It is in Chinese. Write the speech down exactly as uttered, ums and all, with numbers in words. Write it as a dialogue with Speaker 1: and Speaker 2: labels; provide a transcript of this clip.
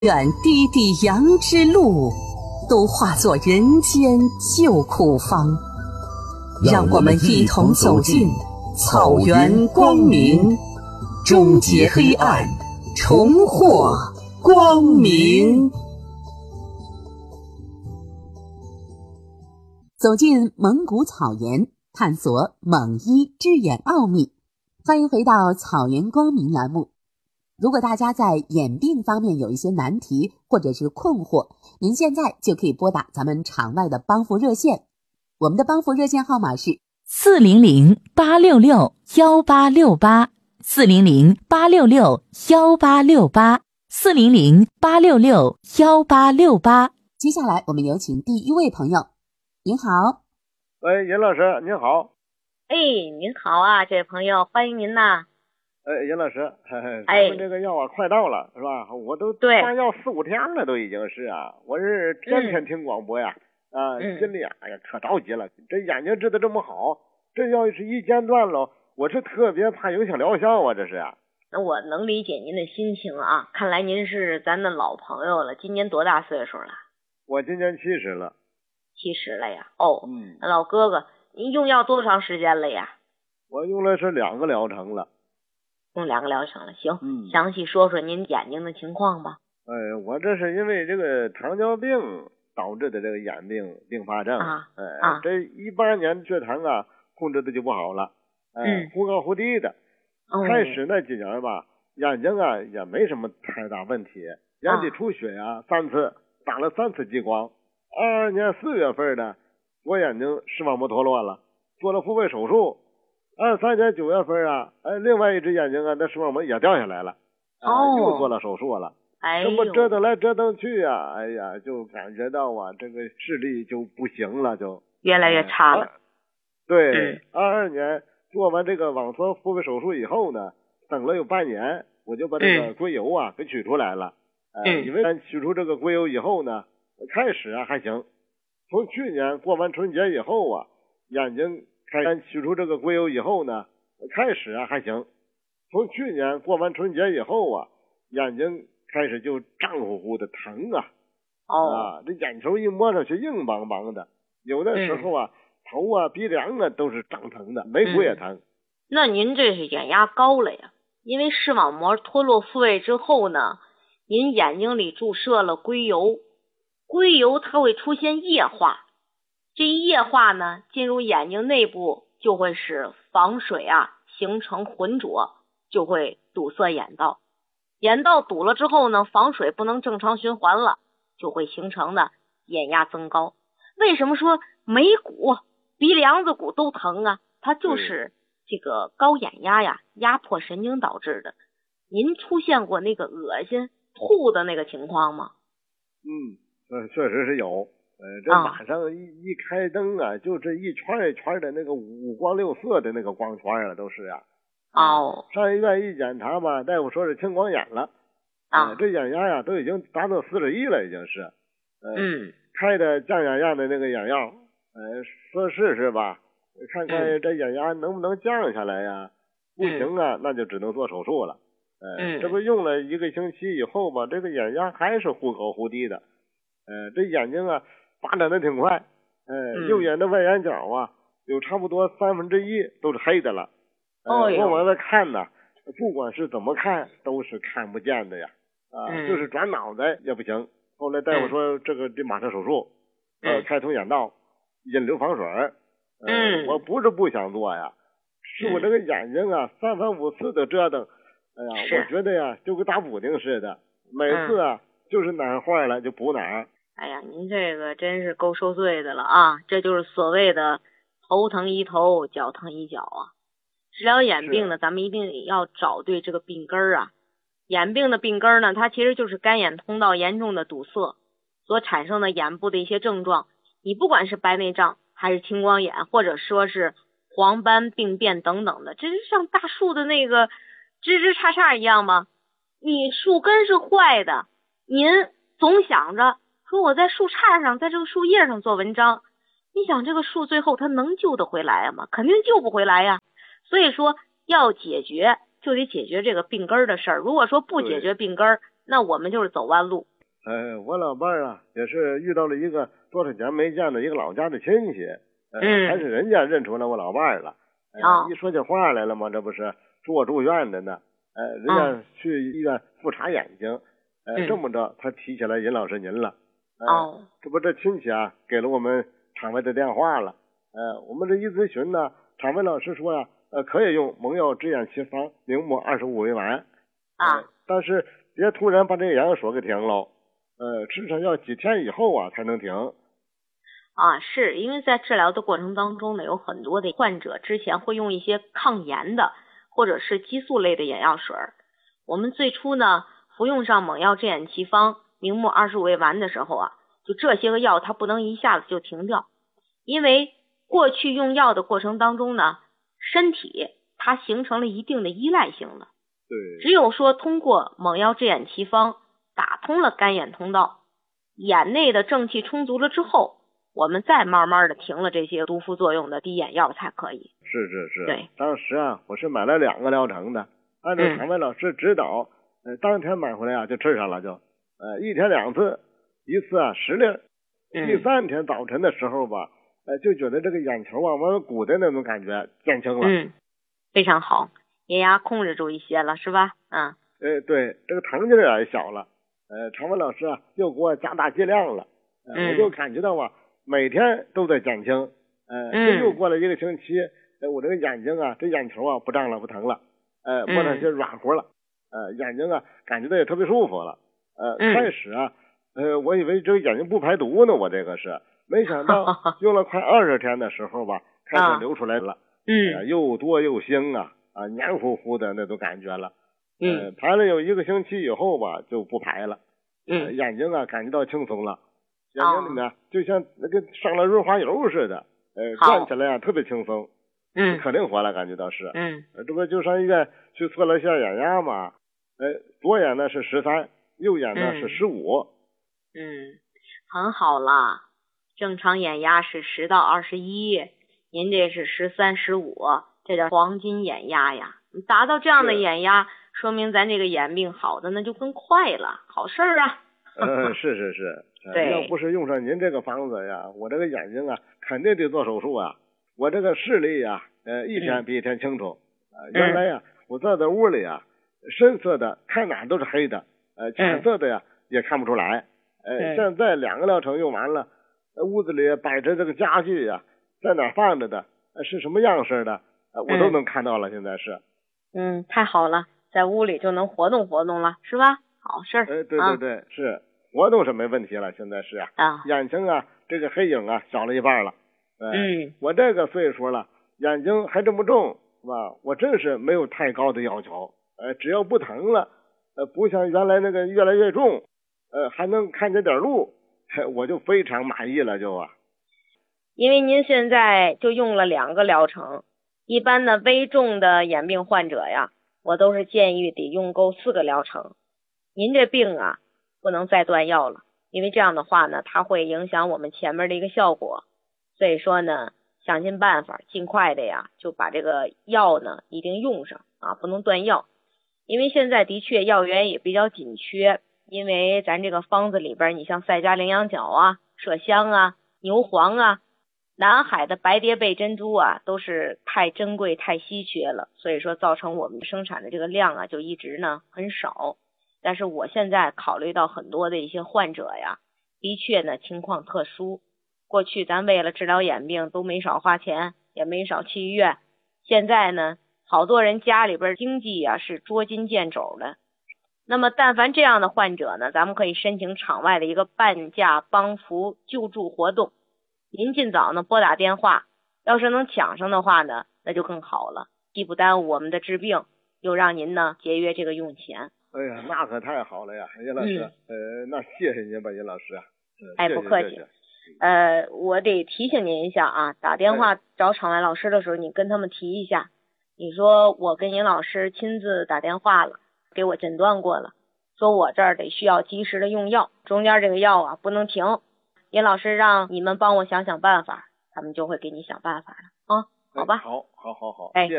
Speaker 1: 远滴滴杨之路，都化作人间救苦方。让我们一同走进草原光明，终结黑暗，重获光明。走进蒙古草原，探索蒙医之眼奥秘。欢迎回到草原光明栏目。如果大家在眼病方面有一些难题或者是困惑，您现在就可以拨打咱们场外的帮扶热线。我们的帮扶热线号码是
Speaker 2: 四零零八六六幺八六八，四零零八六六幺八六八，四零零八六六幺八六八。
Speaker 1: 接下来我们有请第一位朋友。您好。
Speaker 3: 喂，严老师您好。
Speaker 4: 哎，您好啊，这位朋友，欢迎您呐。
Speaker 3: 哎，严老师，嘿嘿，
Speaker 4: 哎，
Speaker 3: 咱们这个药啊快到了是吧？我都换药四五天了，都已经是啊。我是天天听广播呀，嗯、啊，
Speaker 4: 嗯、
Speaker 3: 心里啊，哎呀可着急了。这眼睛治得这么好，这要是一间断了，我是特别怕影响疗效啊，这是啊。
Speaker 4: 那我能理解您的心情啊，看来您是咱的老朋友了。今年多大岁数了？
Speaker 3: 我今年七十了。
Speaker 4: 七十了呀？哦，
Speaker 3: 嗯，
Speaker 4: 老哥哥，您用药多长时间了呀？
Speaker 3: 我用了是两个疗程了。
Speaker 4: 用两个疗程了，行，
Speaker 3: 嗯，
Speaker 4: 详细说说您眼睛的情况吧。
Speaker 3: 哎，我这是因为这个糖尿病导致的这个眼病并发症
Speaker 4: 啊，
Speaker 3: 哎，
Speaker 4: 啊，
Speaker 3: 这一八年血糖啊控制的就不好了，哎，
Speaker 4: 嗯，
Speaker 3: 忽高忽低的。
Speaker 4: 哦，
Speaker 3: 开始那几年吧，眼睛啊也没什么太大问题，眼底出血啊、啊三次，打了三次激光。二二年四月份呢，我眼睛视网膜脱落了，做了复位手术。二三年九月份啊，哎，另外一只眼睛啊，那视网膜也掉下来了，
Speaker 4: 哦，
Speaker 3: 啊、又做了手术了。
Speaker 4: 哎，
Speaker 3: 这么折腾来折腾去啊，哎呀，就感觉到啊，这个视力就不行了，就
Speaker 4: 越来越差了。
Speaker 3: 啊、对，二二、嗯、年做完这个网脱复位手术以后呢，等了有半年，我就把这个硅油啊、嗯、给取出来了。哎、呃，因为取出这个硅油以后呢，开始啊还行，从去年过完春节以后啊，眼睛开始取出这个硅油以后呢，开始啊还行，从去年过完春节以后啊，眼睛开始就胀乎乎的疼啊，
Speaker 4: 哦，
Speaker 3: 啊，这眼球一摸上去硬邦邦的，有的时候啊、嗯、头啊鼻梁啊都是胀疼的，眉骨也疼、嗯。
Speaker 4: 那您这是眼压高了呀？因为视网膜脱落复位之后呢，您眼睛里注射了硅油，硅油它会出现液化，这一液化呢进入眼睛内部就会使房水啊形成浑浊，就会堵塞眼道。眼道堵了之后呢，房水不能正常循环了，就会形成的眼压增高。为什么说眉骨、鼻梁子骨都疼啊？它就是这个高眼压呀，压迫神经导致的。您出现过那个恶心、吐的那个情况吗？
Speaker 3: 嗯，呃，确实是有。呃，这晚上一、啊、一开灯啊，就这一圈一圈的那个五光六色的那个光圈啊，都是啊。
Speaker 4: 哦，
Speaker 3: 上医院一检查吧，大夫说是青光眼了，
Speaker 4: 啊，
Speaker 3: 呃、这眼压呀都已经达到四十一了，已经是，呃、
Speaker 4: 嗯，
Speaker 3: 开的降眼压的那个眼药，呃，说试试吧，看看这眼压能不能降下来呀？不行啊，那就只能做手术了。呃，
Speaker 4: 嗯，
Speaker 3: 这不用了一个星期以后吧，这个眼压还是忽高忽低的，呃，这眼睛啊发展的挺快，呃，
Speaker 4: 嗯、
Speaker 3: 右眼的外眼角啊有差不多三分之一都是黑的了。
Speaker 4: 哦、
Speaker 3: 呃，我往外看呢，不管是怎么看都是看不见的呀，啊、呃
Speaker 4: 嗯，
Speaker 3: 就是转脑袋也不行。后来大夫说这个得马上手术，
Speaker 4: 嗯、
Speaker 3: 呃，开通眼道，引流防水。呃、
Speaker 4: 嗯，
Speaker 3: 我不是不想做呀，是我这个眼睛啊三番五次的折腾，哎呀，我觉得呀就跟打补丁似的，每次啊、嗯、就是哪儿坏了就补哪儿。
Speaker 4: 哎呀，您这个真是够受罪的了啊！这就是所谓的头疼医头，脚疼医脚啊。治疗眼病呢，咱们一定要找对这个病根儿啊。眼病的病根儿呢，它其实就是干眼通道严重的堵塞所产生的眼部的一些症状。你不管是白内障，还是青光眼，或者说是黄斑病变等等的，这是像大树的那个枝枝杈杈一样吗？你树根是坏的，您总想着说我在树杈上，在这个树叶上做文章，你想这个树最后它能救得回来吗？肯定救不回来呀。所以说要解决就得解决这个病根儿的事儿，如果说不解决病根儿，那我们就是走弯路。
Speaker 3: 呃，我老伴儿啊，也是遇到了一个多少年没见的一个老家的亲戚，呃、
Speaker 4: 嗯，
Speaker 3: 还是人家认出来我老伴儿了。呃、
Speaker 4: 哦，
Speaker 3: 一说起话来了嘛，这不是住我住院的呢。呃，人家去医院复查眼睛，呃，
Speaker 4: 嗯、
Speaker 3: 这么着，他提起来尹老师您了。呃、
Speaker 4: 哦，
Speaker 3: 这不这亲戚啊，给了我们厂外的电话了。呃，我们这一咨询呢，厂外老师说呀、啊，呃，可以用蒙药治眼奇方明目二十五味丸。
Speaker 4: 啊、
Speaker 3: 呃，但是别突然把这个眼药水给停了。呃，吃上要几天以后啊才能停。
Speaker 4: 啊，是因为在治疗的过程当中呢，有很多的患者之前会用一些抗炎的或者是激素类的眼药水。我们最初呢服用上蒙药治眼奇方明目二十五味丸的时候啊，就这些个药它不能一下子就停掉，因为过去用药的过程当中呢，身体它形成了一定的依赖性了。
Speaker 3: 对，
Speaker 4: 只有说通过蒙药治眼奇方打通了干眼通道，眼内的正气充足了之后，我们再慢慢的停了这些毒副作用的滴眼药才可以。
Speaker 3: 是是是，
Speaker 4: 对，
Speaker 3: 当时啊，我是买了两个疗程的，按照厂外老师指导，嗯、呃，当天买回来啊就吃上了就，呃，一天两次，一次啊十粒，
Speaker 4: 嗯、
Speaker 3: 第三天早晨的时候吧，呃，就觉得这个眼球啊往鼓的那种感觉减轻了。
Speaker 4: 嗯，非常好，眼压控制住一些了，是吧？嗯。
Speaker 3: 呃，对，这个疼劲儿也小了。呃，常文老师啊，又给我加大剂量了。呃、
Speaker 4: 嗯，
Speaker 3: 我就感觉到啊，每天都在减轻。呃，
Speaker 4: 嗯，
Speaker 3: 又过了一个星期，呃，我这个眼睛啊，这眼球啊不胀了，不疼了。呃，摸上些软和了。呃，眼睛啊，感觉到也特别舒服了。呃，
Speaker 4: 嗯、
Speaker 3: 开始啊，呃，我以为这个眼睛不排毒呢，我这个是，没想到用了快二十天的时候吧，开始流出来了。
Speaker 4: 嗯、
Speaker 3: 呃，又多又腥啊，啊，黏糊糊的那种感觉了。
Speaker 4: 嗯、
Speaker 3: 呃，排了有一个星期以后吧，就不排了。
Speaker 4: 嗯、
Speaker 3: 呃，眼睛啊感觉到轻松了，眼睛里面、哦、就像那个上了润滑油似的，呃，转起来啊特别轻松，
Speaker 4: 嗯，
Speaker 3: 可灵活了，感觉到是。
Speaker 4: 嗯，
Speaker 3: 呃，这不就上医院去测了一下眼压嘛，呃，左眼呢是十三，右眼呢、嗯、是十五。
Speaker 4: 嗯，很好啦，正常眼压是十到二十一，您这是十三、十五，这叫黄金眼压呀。达到这样的眼压，说明咱这个眼病好的那就更快了，好事儿啊。
Speaker 3: 嗯，是是是，
Speaker 4: 对，
Speaker 3: 要不是用上您这个方子呀，我这个眼睛啊肯定得做手术啊。我这个视力呀，呃，一天比一天清楚。呃、
Speaker 4: 嗯、
Speaker 3: 原来呀，我坐在屋里啊，深色的看哪都是黑的，呃，浅色的呀、嗯、也看不出来。呃，
Speaker 4: 嗯、
Speaker 3: 现在两个疗程用完了，屋子里摆着这个家具呀，在哪放着的，呃、是什么样式的，呃，我都能看到了。嗯、现在是。
Speaker 4: 嗯，太好了，在屋里就能活动活动了，是吧？好事儿。
Speaker 3: 哎，对对对，啊、是活动是没问题了，现在是啊。
Speaker 4: 啊。
Speaker 3: 眼睛啊，这个黑影啊，小了一半了。呃、
Speaker 4: 嗯。
Speaker 3: 我这个岁数了，眼睛还这么重，是吧？我真是没有太高的要求。呃，只要不疼了，呃，不像原来那个越来越重，呃，还能看见点路，我就非常满意了，就啊。
Speaker 4: 因为您现在就用了两个疗程。一般的危重的眼病患者呀，我都是建议得用够四个疗程。您这病啊，不能再断药了，因为这样的话呢，它会影响我们前面的一个效果。所以说呢，想尽办法，尽快的呀，就把这个药呢一定用上啊，不能断药。因为现在的确药源也比较紧缺，因为咱这个方子里边，你像赛迦羚羊角啊、麝香啊、牛黄啊。南海的白蝶贝珍珠啊，都是太珍贵、太稀缺了，所以说造成我们生产的这个量啊，就一直呢很少。但是我现在考虑到很多的一些患者呀，的确呢情况特殊。过去咱为了治疗眼病都没少花钱，也没少去医院。现在呢，好多人家里边经济啊是捉襟见肘的。那么但凡这样的患者呢，咱们可以申请场外的一个半价帮扶救助活动。您尽早呢拨打电话，要是能抢上的话呢，那就更好了，既不耽误我们的治病，又让您呢节约这个用钱。
Speaker 3: 哎呀，那可太好了呀，叶老师，嗯、呃，那谢谢您吧，叶老师啊。
Speaker 4: 哎，不客气。呃，我得提醒您一下啊，打电话找场外老师的时候，你跟他们提一下，你说我跟尹老师亲自打电话了，给我诊断过了，说我这儿得需要及时的用药，中间这个药啊不能停。尹老师让你们帮我想想办法，他们就会给你想办法了啊，好吧？
Speaker 3: 好，好，好，好，
Speaker 4: 哎。